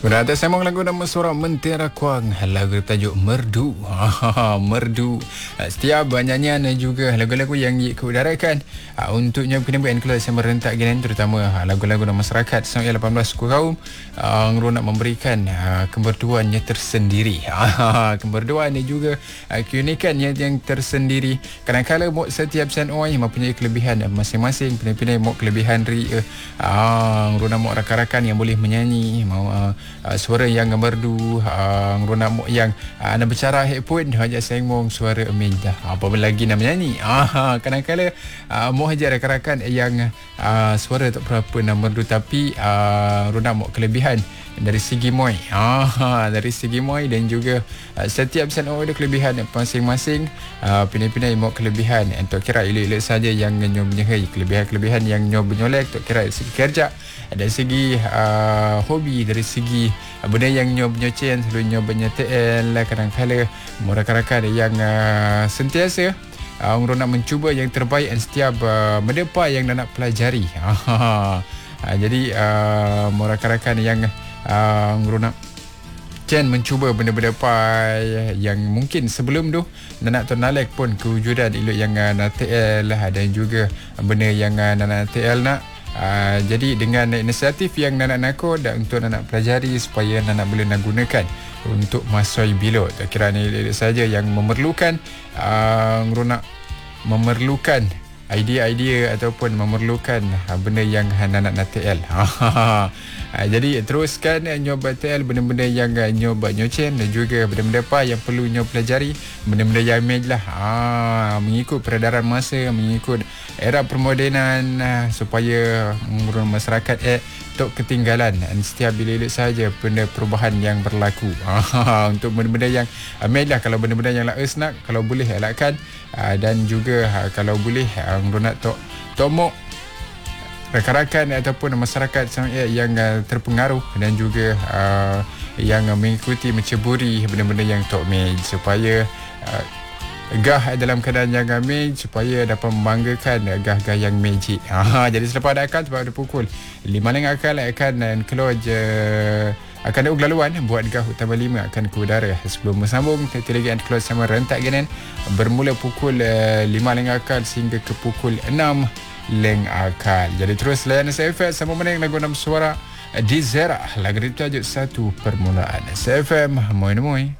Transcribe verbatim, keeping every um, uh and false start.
Sudah ada sambung lagu nama Suara Mentera Kuang, lagu tajuk Merdu. Merdu. Setiap nyanyian dan juga lagu-lagu yang diudarakan untuknya penampilan kelas yang merentak gini, terutama lagu-lagu dalam masyarakat sampai lapan belas kaum uh, nak memberikan uh, kemerduannya tersendiri. Kemerduan dan juga uh, keunikannya yang tersendiri. Kadang-kadang mok setiap sanoi mempunyai kelebihan masing-masing. Pindah-pindah mok kelebihan ri uh, nguruna mok rakan-rakan yang boleh menyanyi, mau uh, Uh, suara yang merdu, uh, rona mok yang uh, nak bercara headphone hanya sengmong suara meja. Apa lagi nak menyanyi? Ah, kadang-kadang uh, mok hajar rakan-rakan yang uh, suara tak berapa nak merdu tapi uh, rona mok kelebihan dari segi moi. Ah, dari segi moi dan juga uh, setiap sana ada kelebihan masing-masing. Uh, pindah-pindah mok kelebihan untuk kira elok-elok saja yang nyob menyehai, kelebihan-kelebihan yang nyob menyolek untuk kira segi kerja, dari segi uh, hobi, dari segi uh, benda yang nyob nyocen, selalu nyob T L, kadang-kadang rakan-rakan yang uh, sentiasa uh, orang nak mencuba yang terbaik dan setiap uh, mendepa yang nak pelajari. uh, jadi uh, rakan-rakan yang uh, orang nak Chen mencuba benda-benda pai yang mungkin sebelum tu nak ternalek pun kewujudan elok yang uh, nak T L lah, dan juga benda yang uh, nak T L nak. Uh, jadi dengan inisiatif yang nak nak dan untuk nak pelajari supaya nak boleh nak gunakan untuk masoi bilot. Tak kira ni saja yang memerlukan uh, nak memerlukan idea-idea ataupun memerlukan uh, benda yang nak nak T L. Uh, jadi teruskan uh, nyoba T L benda-benda yang uh, nyoba nyocen dan juga benda-benda apa yang perlu nyoba pelajari, benda-benda yang image lah, uh, mengikut peredaran masa, mengikut era permodenan, uh, supaya um, masyarakat eh tak ketinggalan dan setiap bila elok saja benda perubahan yang berlaku. Uh, untuk benda-benda yang image lah, kalau benda-benda yang lah nak kalau boleh elakkan, uh, dan juga uh, kalau boleh uh, nak tok tomok rakan-rakan ataupun masyarakat yang uh, terpengaruh dan juga uh, yang uh, mengikuti menceburi benda-benda yang tok mage supaya uh, gah dalam keadaan yang mage supaya dapat membanggakan uh, gah-gah yang magic. Ha, jadi selepas ada akan sebab ada pukul lima leng akan akan dan keluar je akan ada laluan buat gah utama lima akan ke udara. Sebelum bersambung telegram keluar sama rentak genen bermula pukul uh, lima leng akan sehingga ke pukul enam leng akal. Jadi terus layan S F M sama meneng lagu enam suara di Zera lagu tajuk satu permulaan. S F M moi moi.